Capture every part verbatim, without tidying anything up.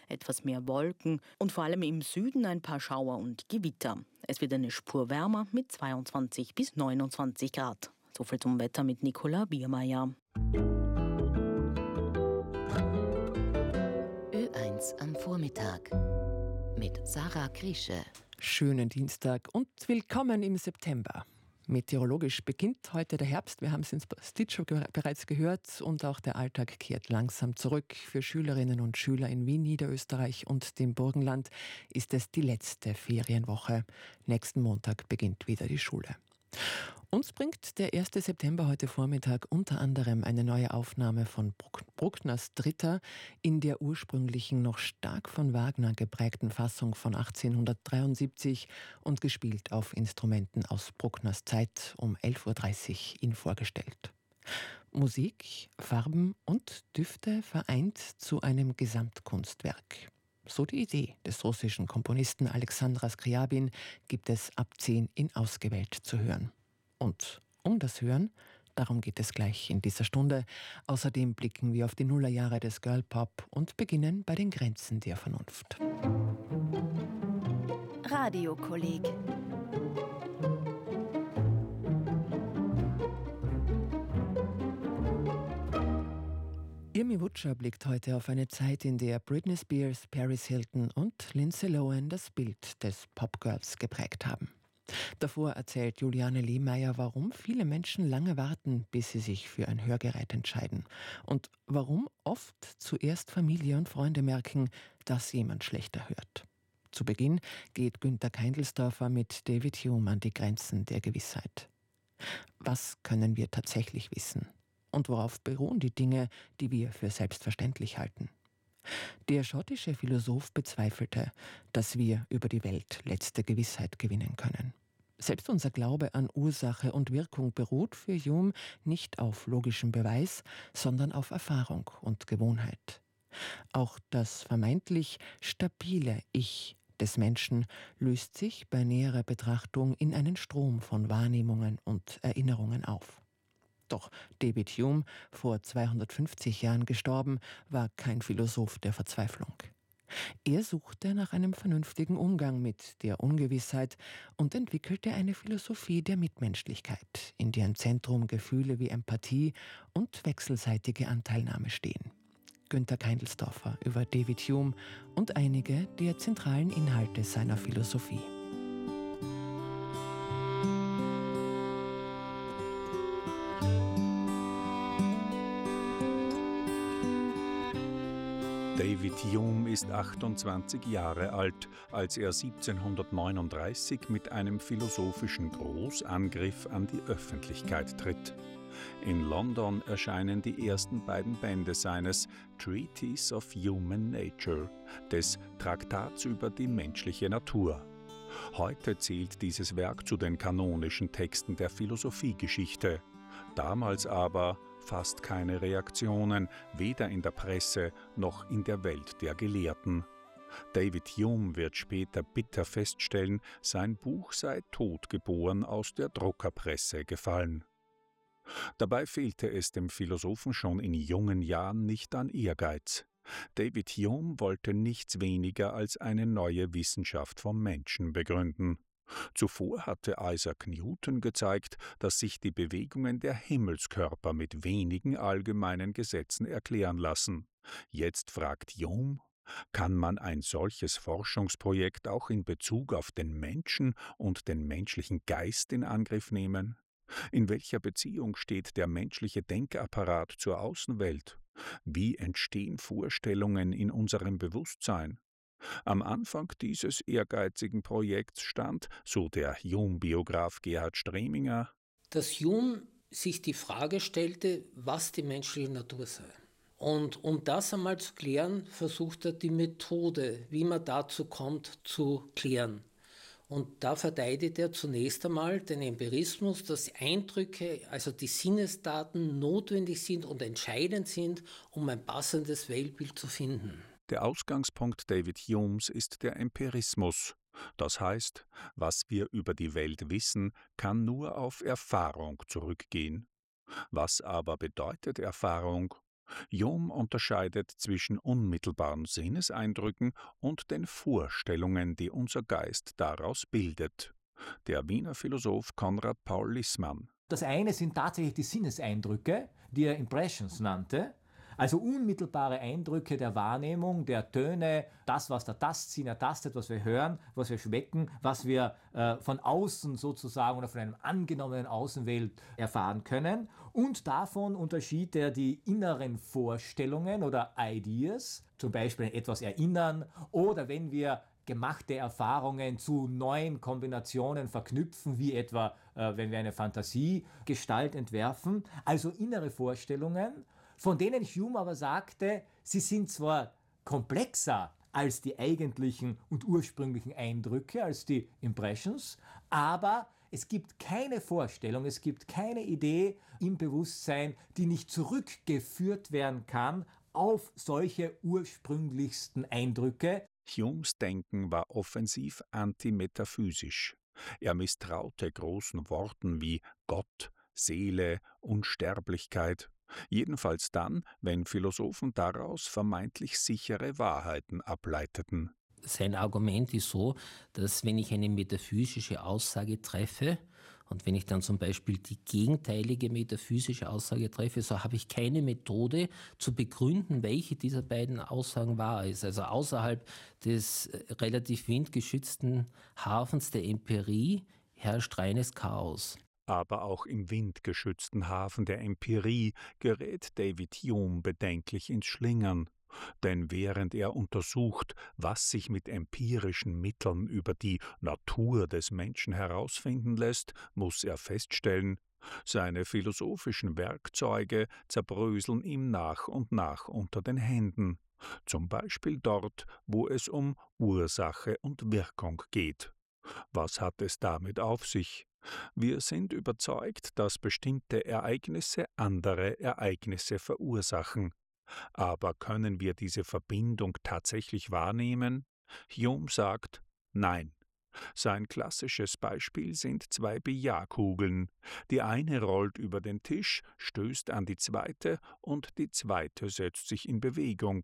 etwas mehr Wolken und vor allem im Süden ein paar Schauer und Gewitter. Es wird eine Spur wärmer mit zweiundzwanzig bis neunundzwanzig Grad. Soviel zum Wetter mit Nicola Biermeier. Ö eins am Vormittag mit Sarah Griesche. Schönen Dienstag und willkommen im September. Meteorologisch beginnt heute der Herbst, wir haben es in Stitcher bereits gehört, und auch der Alltag kehrt langsam zurück. Für Schülerinnen und Schüler in Wien, Niederösterreich und dem Burgenland ist es die letzte Ferienwoche. Nächsten Montag beginnt wieder die Schule. Uns bringt der erste September heute Vormittag unter anderem eine neue Aufnahme von Bruck- Bruckners Dritter in der ursprünglichen, noch stark von Wagner geprägten Fassung von achtzehnhundertdreiundsiebzig und gespielt auf Instrumenten aus Bruckners Zeit, um elf Uhr dreißig ihn vorgestellt. Musik, Farben und Düfte vereint zu einem Gesamtkunstwerk. So die Idee des russischen Komponisten Alexandra Skriabin gibt es ab zehn in Ausgewählt zu hören. Und um das Hören, darum geht es gleich in dieser Stunde. Außerdem blicken wir auf die Nullerjahre des Girlpop und beginnen bei den Grenzen der Vernunft. Radiokolleg. Irmi Wutscher blickt heute auf eine Zeit, in der Britney Spears, Paris Hilton und Lindsay Lohan das Bild des Popgirls geprägt haben. Davor erzählt Juliane Lehmeier, warum viele Menschen lange warten, bis sie sich für ein Hörgerät entscheiden. Und warum oft zuerst Familie und Freunde merken, dass jemand schlechter hört. Zu Beginn geht Günter Keindelsdorfer mit David Hume an die Grenzen der Gewissheit. Was können wir tatsächlich wissen? Und worauf beruhen die Dinge, die wir für selbstverständlich halten? Der schottische Philosoph bezweifelte, dass wir über die Welt letzte Gewissheit gewinnen können. Selbst unser Glaube an Ursache und Wirkung beruht für Hume nicht auf logischem Beweis, sondern auf Erfahrung und Gewohnheit. Auch das vermeintlich stabile Ich des Menschen löst sich bei näherer Betrachtung in einen Strom von Wahrnehmungen und Erinnerungen auf. Doch David Hume, vor zweihundertfünfzig Jahren gestorben, war kein Philosoph der Verzweiflung. Er suchte nach einem vernünftigen Umgang mit der Ungewissheit und entwickelte eine Philosophie der Mitmenschlichkeit, in deren Zentrum Gefühle wie Empathie und wechselseitige Anteilnahme stehen. Günter Keindelsdorfer über David Hume und einige der zentralen Inhalte seiner Philosophie. David Hume ist achtundzwanzig Jahre alt, als er siebzehnhundertneununddreißig mit einem philosophischen Großangriff an die Öffentlichkeit tritt. In London erscheinen die ersten beiden Bände seines Treatise of Human Nature, des Traktats über die menschliche Natur. Heute zählt dieses Werk zu den kanonischen Texten der Philosophiegeschichte. Damals aber fast keine Reaktionen, weder in der Presse noch in der Welt der Gelehrten. David Hume wird später bitter feststellen, sein Buch sei totgeboren aus der Druckerpresse gefallen. Dabei fehlte es dem Philosophen schon in jungen Jahren nicht an Ehrgeiz. David Hume wollte nichts weniger als eine neue Wissenschaft vom Menschen begründen. Zuvor hatte Isaac Newton gezeigt, dass sich die Bewegungen der Himmelskörper mit wenigen allgemeinen Gesetzen erklären lassen. Jetzt fragt Hume, kann man ein solches Forschungsprojekt auch in Bezug auf den Menschen und den menschlichen Geist in Angriff nehmen? In welcher Beziehung steht der menschliche Denkapparat zur Außenwelt? Wie entstehen Vorstellungen in unserem Bewusstsein? Am Anfang dieses ehrgeizigen Projekts stand, so der Hume-Biograf Gerhard Streminger, dass Hume sich die Frage stellte, was die menschliche Natur sei. Und um das einmal zu klären, versucht er die Methode, wie man dazu kommt, zu klären. Und da verteidigt er zunächst einmal den Empirismus, dass Eindrücke, also die Sinnesdaten, notwendig sind und entscheidend sind, um ein passendes Weltbild zu finden. Der Ausgangspunkt David Humes ist der Empirismus. Das heißt, was wir über die Welt wissen, kann nur auf Erfahrung zurückgehen. Was aber bedeutet Erfahrung? Hume unterscheidet zwischen unmittelbaren Sinneseindrücken und den Vorstellungen, die unser Geist daraus bildet. Der Wiener Philosoph Konrad Paul Lissmann. Das eine sind tatsächlich die Sinneseindrücke, die er Impressions nannte, also unmittelbare Eindrücke der Wahrnehmung, der Töne, das, was der Tastsinn ertastet, was wir hören, was wir schmecken, was wir äh, von außen sozusagen oder von einem angenommenen Außenwelt erfahren können. Und davon unterschied er die inneren Vorstellungen oder Ideas, zum Beispiel an etwas erinnern oder wenn wir gemachte Erfahrungen zu neuen Kombinationen verknüpfen, wie etwa, äh, wenn wir eine Fantasiegestalt entwerfen, also innere Vorstellungen, von denen Hume aber sagte, sie sind zwar komplexer als die eigentlichen und ursprünglichen Eindrücke, als die Impressions, aber es gibt keine Vorstellung, es gibt keine Idee im Bewusstsein, die nicht zurückgeführt werden kann auf solche ursprünglichsten Eindrücke. Humes Denken war offensiv antimetaphysisch. Er misstraute großen Worten wie Gott, Seele, Unsterblichkeit. Jedenfalls dann, wenn Philosophen daraus vermeintlich sichere Wahrheiten ableiteten. Sein Argument ist so, dass wenn ich eine metaphysische Aussage treffe und wenn ich dann zum Beispiel die gegenteilige metaphysische Aussage treffe, so habe ich keine Methode zu begründen, welche dieser beiden Aussagen wahr ist. Also außerhalb des relativ windgeschützten Hafens der Empirie herrscht reines Chaos. Aber auch im windgeschützten Hafen der Empirie gerät David Hume bedenklich ins Schlingern. Denn während er untersucht, was sich mit empirischen Mitteln über die Natur des Menschen herausfinden lässt, muss er feststellen, seine philosophischen Werkzeuge zerbröseln ihm nach und nach unter den Händen. Zum Beispiel dort, wo es um Ursache und Wirkung geht. Was hat es damit auf sich? Wir sind überzeugt, dass bestimmte Ereignisse andere Ereignisse verursachen. Aber können wir diese Verbindung tatsächlich wahrnehmen? Hume sagt, nein. Sein klassisches Beispiel sind zwei Billardkugeln. Die eine rollt über den Tisch, stößt an die zweite und die zweite setzt sich in Bewegung.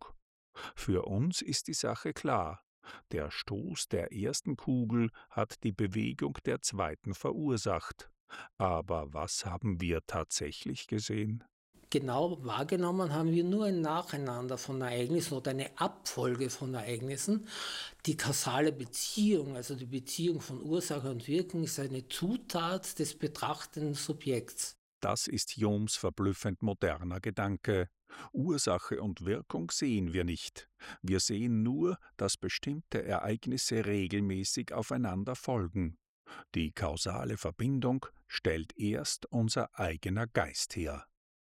Für uns ist die Sache klar. Der Stoß der ersten Kugel hat die Bewegung der zweiten verursacht. Aber was haben wir tatsächlich gesehen? Genau wahrgenommen haben wir nur ein Nacheinander von Ereignissen oder eine Abfolge von Ereignissen. Die kausale Beziehung, also die Beziehung von Ursache und Wirkung, ist eine Zutat des betrachtenden Subjekts. Das ist Humes verblüffend moderner Gedanke. Ursache und Wirkung sehen wir nicht. Wir sehen nur, dass bestimmte Ereignisse regelmäßig aufeinander folgen. Die kausale Verbindung stellt erst unser eigener Geist her.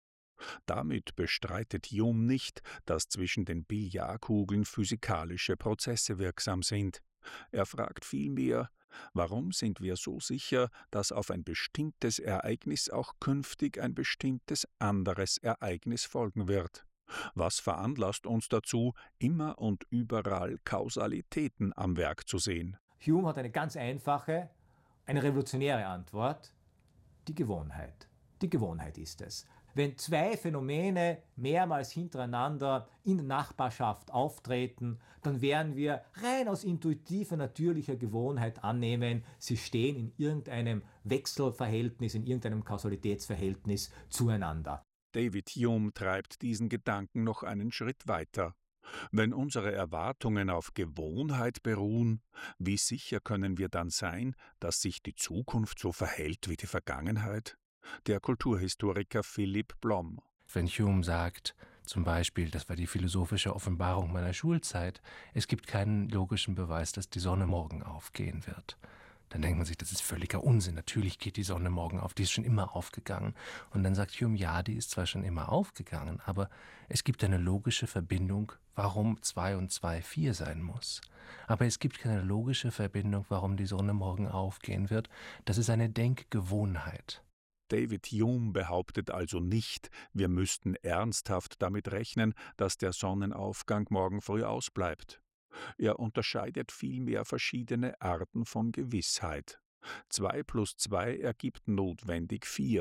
Damit bestreitet Hume nicht, dass zwischen den Billardkugeln physikalische Prozesse wirksam sind. Er fragt vielmehr, warum sind wir so sicher, dass auf ein bestimmtes Ereignis auch künftig ein bestimmtes anderes Ereignis folgen wird? Was veranlasst uns dazu, immer und überall Kausalitäten am Werk zu sehen? Hume hat eine ganz einfache, eine revolutionäre Antwort: die Gewohnheit. Die Gewohnheit ist es. Wenn zwei Phänomene mehrmals hintereinander in der Nachbarschaft auftreten, dann werden wir rein aus intuitiver, natürlicher Gewohnheit annehmen, sie stehen in irgendeinem Wechselverhältnis, in irgendeinem Kausalitätsverhältnis zueinander. David Hume treibt diesen Gedanken noch einen Schritt weiter. Wenn unsere Erwartungen auf Gewohnheit beruhen, wie sicher können wir dann sein, dass sich die Zukunft so verhält wie die Vergangenheit? Der Kulturhistoriker Philipp Blom. Wenn Hume sagt, zum Beispiel, das war die philosophische Offenbarung meiner Schulzeit, es gibt keinen logischen Beweis, dass die Sonne morgen aufgehen wird, dann denkt man sich, das ist völliger Unsinn. Natürlich geht die Sonne morgen auf, die ist schon immer aufgegangen. Und dann sagt Hume, ja, die ist zwar schon immer aufgegangen, aber es gibt eine logische Verbindung, warum zwei und zwei vier sein muss. Aber es gibt keine logische Verbindung, warum die Sonne morgen aufgehen wird. Das ist eine Denkgewohnheit. David Hume behauptet also nicht, wir müssten ernsthaft damit rechnen, dass der Sonnenaufgang morgen früh ausbleibt. Er unterscheidet vielmehr verschiedene Arten von Gewissheit. Zwei plus zwei ergibt notwendig vier.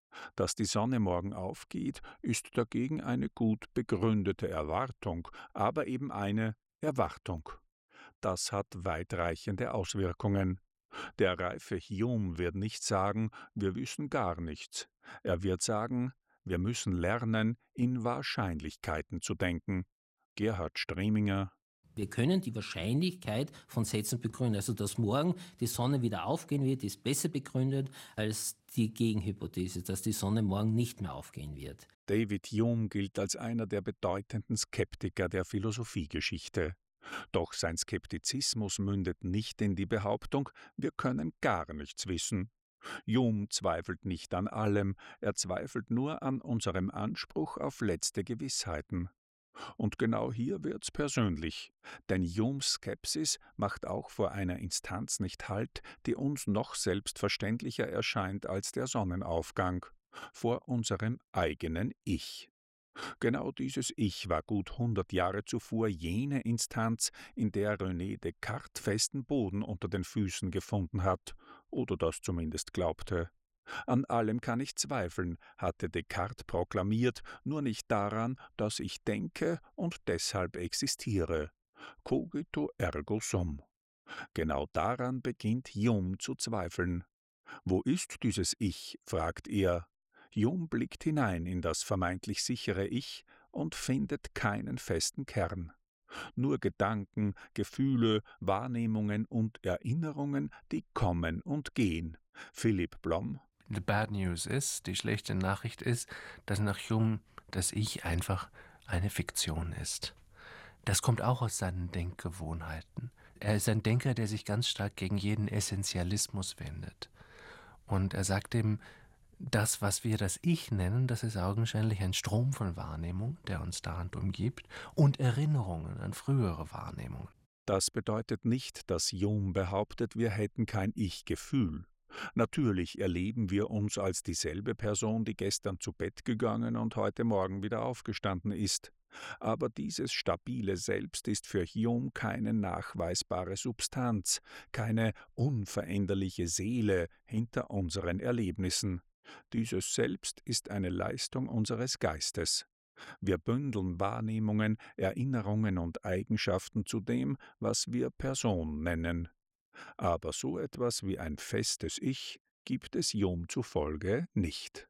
Dass die Sonne morgen aufgeht, ist dagegen eine gut begründete Erwartung, aber eben eine Erwartung. Das hat weitreichende Auswirkungen. Der reife Hume wird nicht sagen, wir wissen gar nichts. Er wird sagen, wir müssen lernen, in Wahrscheinlichkeiten zu denken. Gerhard Streminger. Wir können die Wahrscheinlichkeit von Sätzen begründen. Also, dass morgen die Sonne wieder aufgehen wird, ist besser begründet als die Gegenhypothese, dass die Sonne morgen nicht mehr aufgehen wird. David Hume gilt als einer der bedeutenden Skeptiker der Philosophiegeschichte. Doch sein Skeptizismus mündet nicht in die Behauptung, wir können gar nichts wissen. Hume zweifelt nicht an allem, er zweifelt nur an unserem Anspruch auf letzte Gewissheiten. Und genau hier wird's persönlich, denn Humes Skepsis macht auch vor einer Instanz nicht Halt, die uns noch selbstverständlicher erscheint als der Sonnenaufgang, vor unserem eigenen Ich. Genau dieses Ich war gut hundert Jahre zuvor jene Instanz, in der René Descartes festen Boden unter den Füßen gefunden hat, oder das zumindest glaubte. An allem kann ich zweifeln, hatte Descartes proklamiert, nur nicht daran, dass ich denke und deshalb existiere. Cogito ergo sum. Genau daran beginnt Hume zu zweifeln. Wo ist dieses Ich? Fragt er. Hume blickt hinein in das vermeintlich sichere Ich und findet keinen festen Kern. Nur Gedanken, Gefühle, Wahrnehmungen und Erinnerungen, die kommen und gehen. Philipp Blom. The bad news ist, die schlechte Nachricht ist, dass nach Hume das Ich einfach eine Fiktion ist. Das kommt auch aus seinen Denkgewohnheiten. Er ist ein Denker, der sich ganz stark gegen jeden Essentialismus wendet. Und er sagt eben, das, was wir das Ich nennen, das ist augenscheinlich ein Strom von Wahrnehmung, der uns dauernd umgibt, und Erinnerungen an frühere Wahrnehmungen. Das bedeutet nicht, dass Hume behauptet, wir hätten kein Ich-Gefühl. Natürlich erleben wir uns als dieselbe Person, die gestern zu Bett gegangen und heute Morgen wieder aufgestanden ist. Aber dieses stabile Selbst ist für Hume keine nachweisbare Substanz, keine unveränderliche Seele hinter unseren Erlebnissen. Dieses Selbst ist eine Leistung unseres Geistes. Wir bündeln Wahrnehmungen, Erinnerungen und Eigenschaften zu dem, was wir Person nennen. Aber so etwas wie ein festes Ich gibt es Hume zufolge nicht.